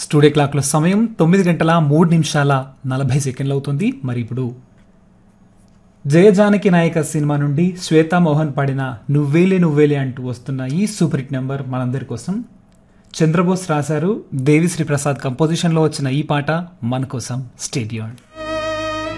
Studio క్లాక్లో సమయం 9:03:40 అవుతుంది. మరి ఇప్పుడు జయజానకి నాయక సినిమా నుండి శ్వేతా మోహన్ పాడిన నువ్వేలే నువ్వేలే అంటూ వస్తున్న ఈ సూపర్ హిట్ నెంబర్ మనందరి కోసం. చంద్రబోస్ రాశారు, దేవిశ్రీ ప్రసాద్ కంపోజిషన్లో వచ్చిన ఈ పాట మన కోసం. స్టేడియం.